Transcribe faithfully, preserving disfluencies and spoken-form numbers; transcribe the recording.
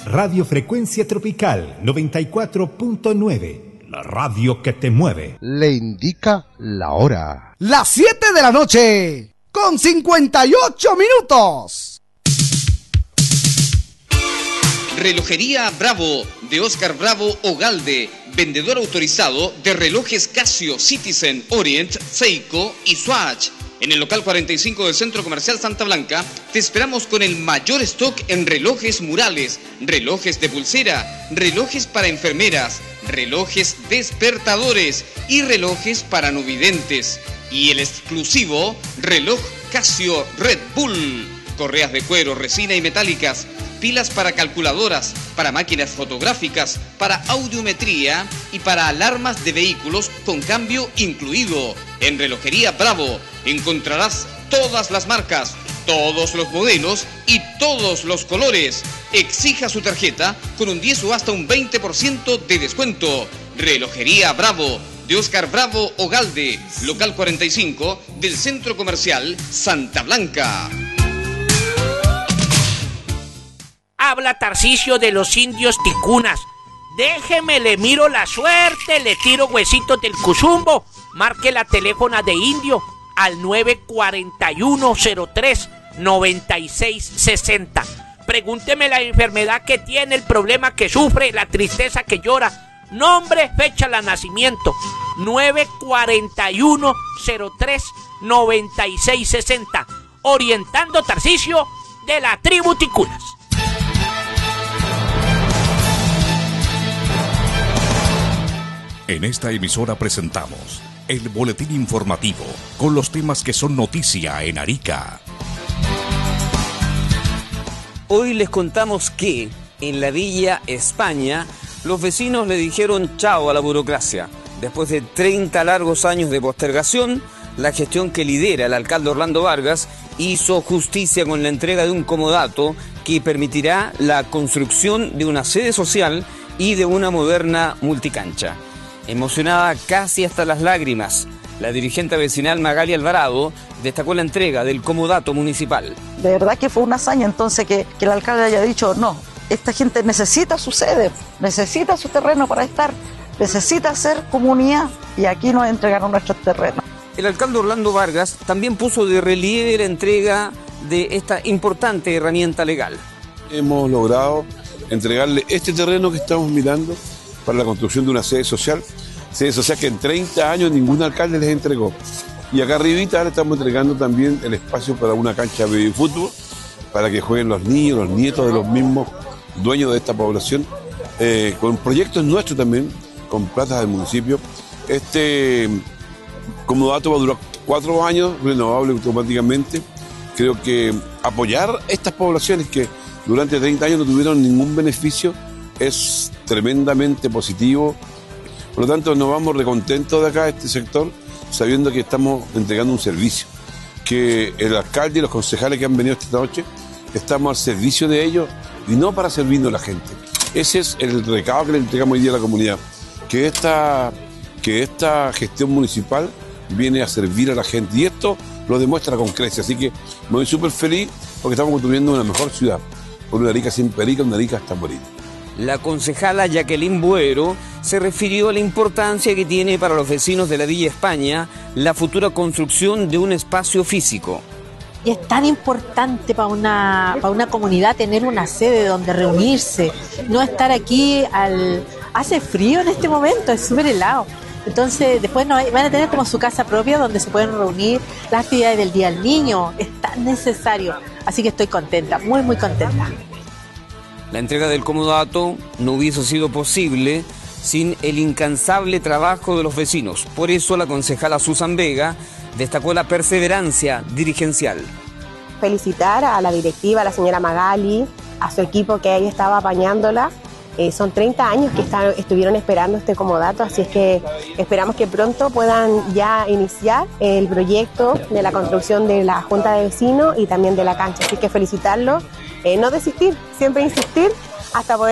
Radio Frecuencia Tropical noventa y cuatro punto nueve, la radio que te mueve. Le indica la hora. Las siete de la noche, con cincuenta y ocho minutos. Relojería Bravo, de Oscar Bravo Ogalde, vendedor autorizado de relojes Casio, Citizen, Orient, Seiko y Swatch. En el local cuarenta y cinco del Centro Comercial Santa Blanca, te esperamos con el mayor stock en relojes murales, relojes de pulsera, relojes para enfermeras, relojes despertadores y relojes para no videntes. Y el exclusivo reloj Casio Red Bull, correas de cuero, resina y metálicas, pilas para calculadoras, para máquinas fotográficas, para audiometría y para alarmas de vehículos con cambio incluido. En Relojería Bravo encontrarás todas las marcas, todos los modelos y todos los colores. Exija su tarjeta con un diez o hasta un veinte por ciento de descuento. Relojería Bravo, de Oscar Bravo Ogalde, local cuarenta y cinco del Centro Comercial Santa Blanca. Habla Tarcisio de los indios ticunas. Déjeme, le miro la suerte, le tiro huesitos del cuzumbo. Marque la teléfona de Indio al nueve cuatro uno cero tres nueve seis seis cero. Pregúnteme la enfermedad que tiene, el problema que sufre, la tristeza que llora. Nombre, fecha de nacimiento. nueve cuatro uno cero tres nueve seis seis cero. Orientando Tarcisio de la tribu ticunas. En esta emisora presentamos el boletín informativo con los temas que son noticia en Arica. Hoy les contamos que en la Villa España los vecinos le dijeron chao a la burocracia. Después de treinta largos años de postergación, la gestión que lidera el alcalde Orlando Vargas hizo justicia con la entrega de un comodato que permitirá la construcción de una sede social y de una moderna multicancha. Emocionada casi hasta las lágrimas, la dirigente vecinal Magali Alvarado destacó la entrega del comodato municipal. De verdad que fue una hazaña entonces que, que el alcalde haya dicho, no, esta gente necesita su sede, necesita su terreno para estar, necesita ser comunidad y aquí nos entregaron nuestros terrenos. El alcalde Orlando Vargas también puso de relieve la entrega de esta importante herramienta legal. Hemos logrado entregarle este terreno que estamos mirando para la construcción de una sede social, sede social que en treinta años ningún alcalde les entregó. Y acá arribita le estamos entregando también el espacio para una cancha de fútbol, para que jueguen los niños, los nietos de los mismos dueños de esta población, eh, con proyectos nuestros también, con plata del municipio. Este comodato va a durar cuatro años, renovable automáticamente. Creo que apoyar estas poblaciones que durante treinta años no tuvieron ningún beneficio es tremendamente positivo. Por lo tanto, nos vamos recontentos de acá, de este sector, sabiendo que estamos entregando un servicio, que el alcalde y los concejales que han venido esta noche, estamos al servicio de ellos y no para servirnos a la gente. Ese es el recado que le entregamos hoy día a la comunidad, que esta, que esta gestión municipal viene a servir a la gente y esto lo demuestra con creces. Así que me voy súper feliz porque estamos construyendo una mejor ciudad, por una Arica sin perica, una Arica hasta morir. La concejala Jacqueline Buero se refirió a la importancia que tiene para los vecinos de la Villa España la futura construcción de un espacio físico. Y es tan importante para una, para una comunidad tener una sede donde reunirse, no estar aquí al... Hace frío en este momento, es súper helado. Entonces después no, van a tener como su casa propia donde se pueden reunir las actividades del Día del Niño. Es tan necesario. Así que estoy contenta, muy muy contenta. La entrega del comodato no hubiese sido posible sin el incansable trabajo de los vecinos. Por eso la concejala Susan Vega destacó la perseverancia dirigencial. Felicitar a la directiva, a la señora Magali, a su equipo que ahí estaba apañándola. Eh, son treinta años que están, estuvieron esperando este comodato, así es que esperamos que pronto puedan ya iniciar el proyecto de la construcción de la Junta de Vecinos y también de la cancha. Así que felicitarlos, eh, no desistir, siempre insistir hasta poder